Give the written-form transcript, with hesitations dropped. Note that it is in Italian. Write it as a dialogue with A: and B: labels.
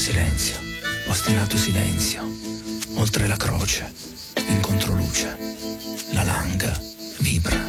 A: Silenzio, ostinato silenzio. Oltre la croce, in controluce, la langa vibra.